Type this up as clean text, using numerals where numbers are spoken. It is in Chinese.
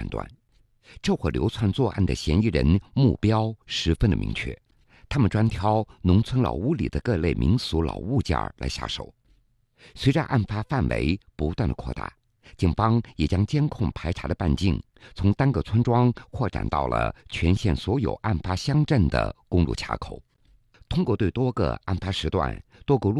断。这伙流窜作案的嫌疑人目标十分的明确，他们专挑农村老屋里的各类民俗老物件来下手。随着案发范围不断的扩大，警方也将监控排查的半径从单个村庄扩展到了全县所有案发乡镇的公路卡口。通过对多个案发时段、多个路